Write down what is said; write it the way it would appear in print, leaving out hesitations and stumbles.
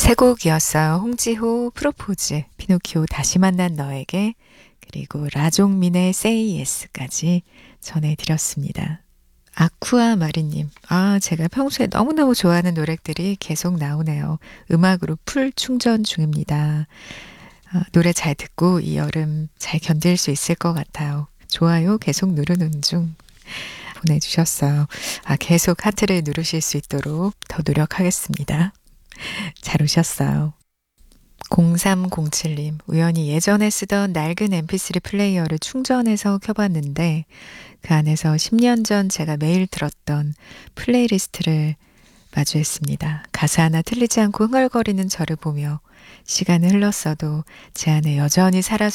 세 곡이었어요. 홍지호 프로포즈, 피노키오 다시 만난 너에게, 그리고 라종민의 Say Yes까지 전해드렸습니다. 아쿠아 마리님, 제가 평소에 너무너무 좋아하는 노래들이 계속 나오네요. 음악으로 풀 충전 중입니다. 노래 잘 듣고 이 여름 잘 견딜 수 있을 것 같아요. 좋아요 계속 누르는 중 보내주셨어요. 계속 하트를 누르실 수 있도록 더 노력하겠습니다. 잘 오셨어요. 0307님, 우연히 예전에 쓰던 낡은 MP3 플레이어를 충전해서 켜봤는데 그 안에서 10년 전 제가 매일 들었던 플레이리스트를 마주했습니다. 가사 하나 틀리지 않고 흥얼거리는 저를 보며 시간은 흘렀어도 제 안에 여전히 살아